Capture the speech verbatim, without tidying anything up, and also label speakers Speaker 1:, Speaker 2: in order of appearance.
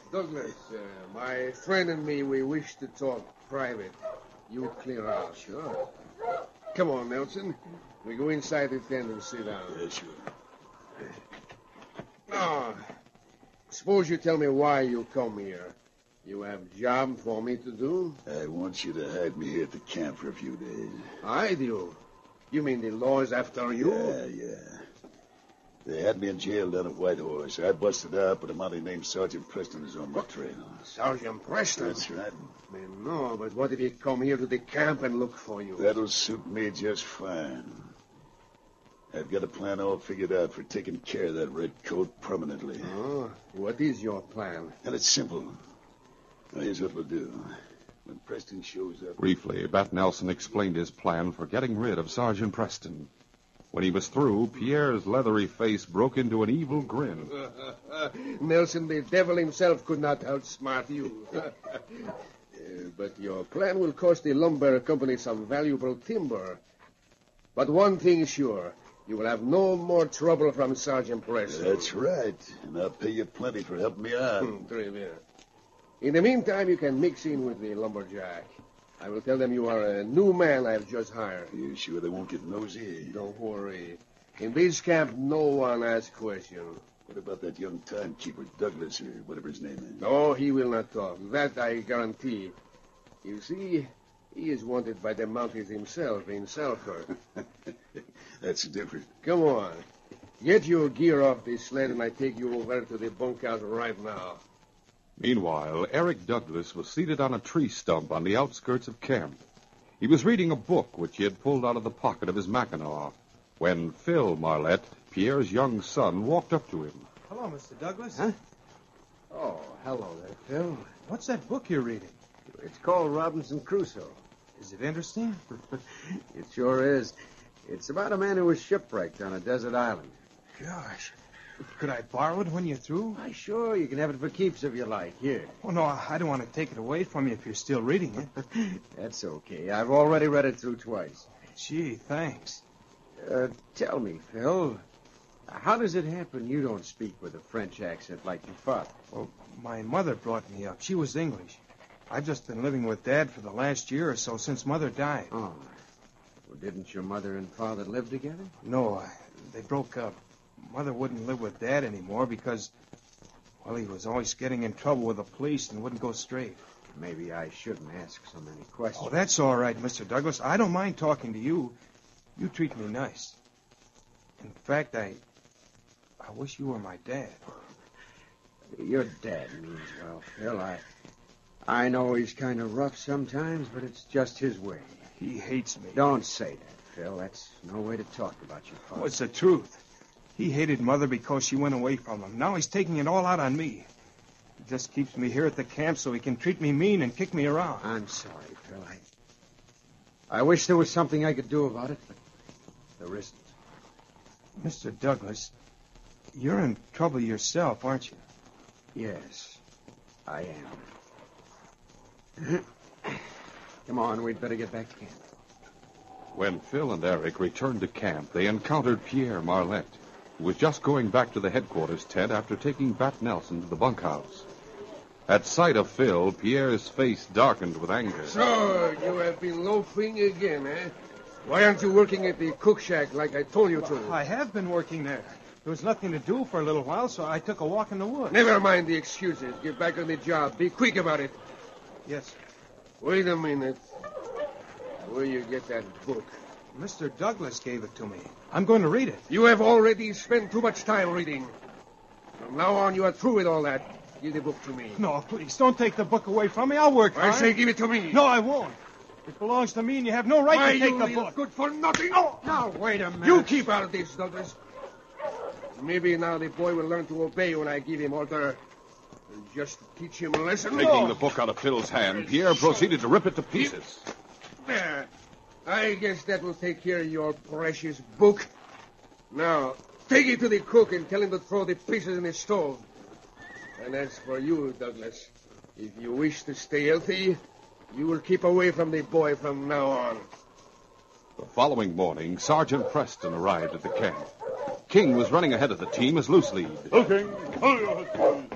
Speaker 1: Douglas, uh, my friend and me, we wish to talk private. You clear out.
Speaker 2: Sure.
Speaker 1: Come on, Nelson. We go inside the tent and sit down.
Speaker 2: Yeah, sure.
Speaker 1: Now, suppose you tell me why you come here. You have a job for me to do?
Speaker 2: I want you to hide me here at the camp for a few days.
Speaker 1: Hide you? You mean the law is after you?
Speaker 2: Yeah, yeah. They had me in jail down at Whitehorse. I busted out, but a mountie named Sergeant Preston is on my trail.
Speaker 1: Sergeant Preston?
Speaker 2: That's right.
Speaker 1: Man, no, but what if he come here to the camp and look for you?
Speaker 2: That'll suit me just fine. I've got a plan all figured out for taking care of that red coat permanently.
Speaker 1: Oh, what is your plan?
Speaker 2: And it's simple. Now, here's what we'll do. When Preston shows up...
Speaker 3: Briefly, Bat Nelson explained his plan for getting rid of Sergeant Preston. When he was through, Pierre's leathery face broke into an evil grin.
Speaker 1: Nelson, the devil himself could not outsmart you. uh, but your plan will cost the lumber company some valuable timber. But one thing is sure. You will have no more trouble from Sergeant Preston.
Speaker 2: That's right. And I'll pay you plenty for helping me out.
Speaker 1: Hmm, très bien. In the meantime, you can mix in with the lumberjack. I will tell them you are a new man I have just hired.
Speaker 2: You sure they won't get nosy?
Speaker 1: Don't worry. In this camp, no one asks questions.
Speaker 2: What about that young timekeeper, Douglas, or whatever his name is?
Speaker 1: No, he will not talk. That I guarantee. You see, he is wanted by the Mounties himself in Selkirk.
Speaker 2: That's different.
Speaker 1: Come on. Get your gear off this sled, and I take you over to the bunkhouse right now.
Speaker 3: Meanwhile, Eric Douglas was seated on a tree stump on the outskirts of camp. He was reading a book which he had pulled out of the pocket of his Mackinaw, when Phil Marlette, Pierre's young son, walked up to him.
Speaker 4: Hello, Mister Douglas.
Speaker 5: Huh? Oh, hello there, Phil.
Speaker 4: What's that book you're reading?
Speaker 5: It's called Robinson Crusoe.
Speaker 4: Is it interesting?
Speaker 5: It sure is. It's about a man who was shipwrecked on a desert island.
Speaker 4: Gosh. Could I borrow it when you're through?
Speaker 5: Why, sure. You can have it for keeps if you like. Here.
Speaker 4: Oh, no, I don't want to take it away from you if you're still reading it.
Speaker 5: That's okay. I've already read it through twice.
Speaker 4: Gee, thanks.
Speaker 5: Uh, tell me, Phil, how does it happen you don't speak with a French accent like your father?
Speaker 4: Well, my mother brought me up. She was English. I've just been living with Dad for the last year or so since Mother died.
Speaker 5: Oh. Well, didn't your mother and father live together?
Speaker 4: No, I, they broke up. Mother wouldn't live with Dad anymore because, well, he was always getting in trouble with the police and wouldn't go straight.
Speaker 5: Maybe I shouldn't ask so many questions.
Speaker 4: Oh, that's all right, Mister Douglas. I don't mind talking to you. You treat me nice. In fact, I... I wish you were my dad.
Speaker 5: Your dad means well, Phil. I... I know he's kind of rough sometimes, but it's just his way.
Speaker 4: He hates me.
Speaker 5: Don't say that, Phil. That's no way to talk about your father.
Speaker 4: Oh, it's the truth. He hated Mother because she went away from him. Now he's taking it all out on me. He just keeps me here at the camp so he can treat me mean and kick me around.
Speaker 5: I'm sorry, Phil. I, I wish there was something I could do about it, but there isn't.
Speaker 4: Mister Douglas, you're in trouble yourself, aren't you?
Speaker 5: Yes, I am. Come on, we'd better get back to camp.
Speaker 3: When Phil and Eric returned to camp, they encountered Pierre Marlette, who was just going back to the headquarters tent after taking Bat Nelson to the bunkhouse. At sight of Phil, Pierre's face darkened with anger.
Speaker 1: So, you have been loafing again, eh? Why aren't you working at the cook shack like I told you to?
Speaker 4: I have been working there. There was nothing to do for a little while, so I took a walk in the woods.
Speaker 1: Never mind the excuses. Get back on the job. Be quick about it.
Speaker 4: Yes, sir.
Speaker 1: Wait a minute. Where you get that book?
Speaker 4: Mister Douglas gave it to me. I'm going to read it.
Speaker 1: You have already spent too much time reading. From now on, you are through with all that. Give the book to me.
Speaker 4: No, please, don't take the book away from me. I'll work hard.
Speaker 1: I say give it to me.
Speaker 4: No, I won't. It belongs to me, and you have no right
Speaker 1: Why,
Speaker 4: to take
Speaker 1: you
Speaker 4: the
Speaker 1: little
Speaker 4: book.
Speaker 1: good for nothing. Oh!
Speaker 5: Now, wait a minute.
Speaker 1: You keep out of this, Douglas. Maybe now the boy will learn to obey when I give him order. And just teach him a lesson.
Speaker 3: Taking
Speaker 1: No.
Speaker 3: the book out of Phil's hand, Pierre proceeded to rip it to pieces.
Speaker 1: There. I guess that will take care of your precious book. Now, take it to the cook and tell him to throw the pieces in the stove. And as for you, Douglas, if you wish to stay healthy, you will keep away from the boy from now on.
Speaker 3: The following morning, Sergeant Preston arrived at the camp. King was running ahead of the team as loose lead.
Speaker 6: Okay.